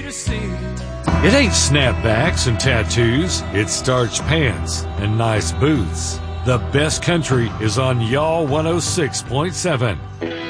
It ain't snapbacks and tattoos, it's starched pants and nice boots. The best country is on Y'all 106.7.